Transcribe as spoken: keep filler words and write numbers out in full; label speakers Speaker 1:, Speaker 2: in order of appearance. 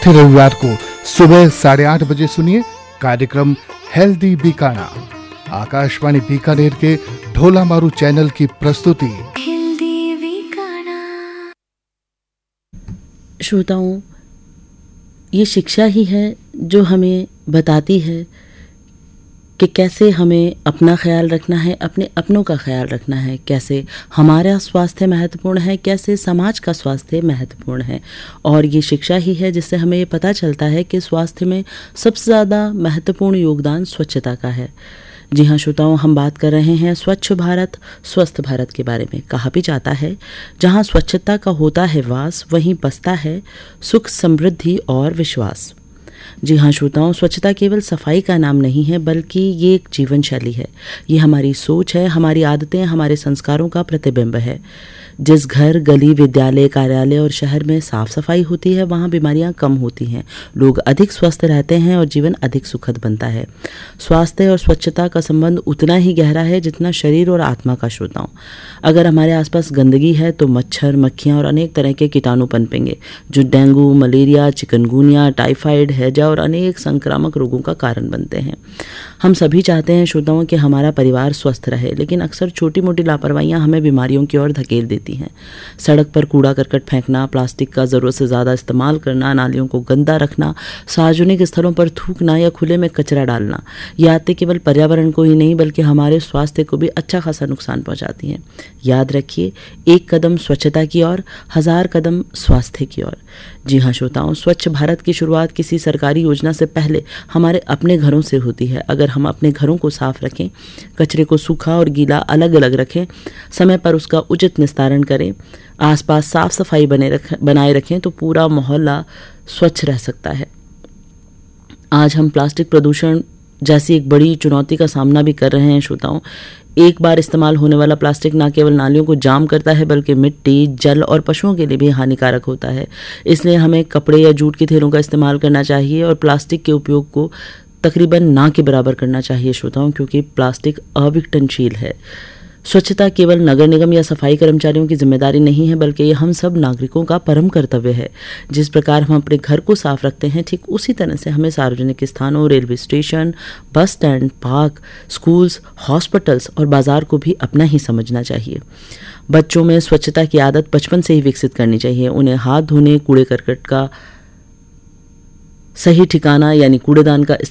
Speaker 1: फिर रविवार को सुबह साढ़े आठ बजे सुनिए कार्यक्रम हेल्दी बीकाना, आकाशवाणी बीकानेर के ढोला मारू चैनल की प्रस्तुति।
Speaker 2: श्रोताओं, ये शिक्षा ही है जो हमें बताती है कि कैसे हमें अपना ख्याल रखना है, अपने अपनों का ख्याल रखना है, कैसे हमारा स्वास्थ्य महत्वपूर्ण है, कैसे समाज का स्वास्थ्य महत्वपूर्ण है। और ये शिक्षा ही है जिससे हमें ये पता चलता है कि स्वास्थ्य में सबसे ज़्यादा महत्वपूर्ण योगदान स्वच्छता का है। जी हाँ श्रोताओं, हम बात कर रहे हैं स्वच्छ भारत स्वस्थ भारत के बारे में। कहा भी जाता है, जहाँ स्वच्छता का होता है वास, वहीं बसता है सुख, समृद्धि और विश्वास। जी हाँ श्रोताओं, स्वच्छता केवल सफाई का नाम नहीं है, बल्कि ये एक जीवन शैली है। ये हमारी सोच है, हमारी आदतें, हमारे संस्कारों का प्रतिबिंब है। जिस घर, गली, विद्यालय, कार्यालय और शहर में साफ सफाई होती है, वहाँ बीमारियाँ कम होती हैं, लोग अधिक स्वस्थ रहते हैं और जीवन अधिक सुखद बनता है। स्वास्थ्य और स्वच्छता का संबंध उतना ही गहरा है जितना शरीर और आत्मा का। श्रोताओं, अगर हमारे आसपास गंदगी है तो मच्छर, मक्खियाँ और अनेक तरह के कीटाणु पनपेंगे, जो डेंगू, मलेरिया, चिकनगुनिया, टाइफाइड, हैजा और अनेक संक्रामक रोगों का कारण बनते हैं। हम सभी चाहते हैं श्रोताओं कि हमारा परिवार स्वस्थ रहे, लेकिन अक्सर छोटी मोटी लापरवाहियां हमें बीमारियों की ओर धकेल देती हैं। सड़क पर कूड़ा करकट फेंकना, प्लास्टिक का ज़रूरत से ज़्यादा इस्तेमाल करना, नालियों को गंदा रखना, सार्वजनिक स्थलों पर थूकना या खुले में कचरा डालना, ये आदतें केवल पर्यावरण को ही नहीं बल्कि हमारे स्वास्थ्य को भी अच्छा खासा नुकसान पहुंचाती हैं। याद रखिए, एक कदम स्वच्छता की ओर, हजार कदम स्वास्थ्य की ओर। जी हाँ श्रोताओं, स्वच्छ भारत की शुरुआत किसी सरकारी योजना से पहले हमारे अपने घरों से होती है। अगर हम अपने घरों को साफ रखें, कचरे को सूखा और गीला अलग अलग रखें, समय पर उसका उचित निस्तारण करें, आसपास साफ सफाई बने रख बनाए रखें, तो पूरा मोहल्ला स्वच्छ रह सकता है। आज हम प्लास्टिक प्रदूषण जैसी एक बड़ी चुनौती का सामना भी कर रहे हैं। श्रोताओं, एक बार इस्तेमाल होने वाला प्लास्टिक न केवल नालियों को जाम करता है बल्कि मिट्टी, जल और पशुओं के लिए भी हानिकारक होता है। इसलिए हमें कपड़े या जूट के थैलों का इस्तेमाल करना चाहिए और प्लास्टिक के उपयोग को तकरीबन ना के बराबर करना चाहिए श्रोताओं, क्योंकि प्लास्टिक अविघटनशील है। स्वच्छता केवल नगर निगम या सफाई कर्मचारियों की जिम्मेदारी नहीं है, बल्कि ये हम सब नागरिकों का परम कर्तव्य है। जिस प्रकार हम अपने घर को साफ रखते हैं, ठीक उसी तरह से हमें सार्वजनिक स्थानों, railway station, bus stand, park, schools, hospitals और बाजार को भी अपना ही समझना चाहिए। बच्चों में स्वच्छता की आदत बचपन से ही विकसित करनी चाहिए। उन्हें हाथ धोने, कूड़े करकट का सही ठिकाना यानी कूड़ेदान का